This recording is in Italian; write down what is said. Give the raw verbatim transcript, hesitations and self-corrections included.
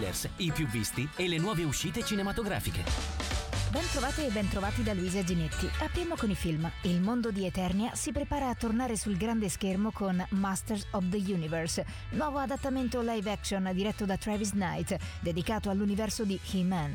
trailers, i più visti e le nuove uscite cinematografiche. Ben trovate e ben trovati da Luisa Ginetti. Apriamo con i film. Il mondo di Eternia si prepara a tornare sul grande schermo con Masters of the Universe, nuovo adattamento live action diretto da Travis Knight, dedicato all'universo di He-Man.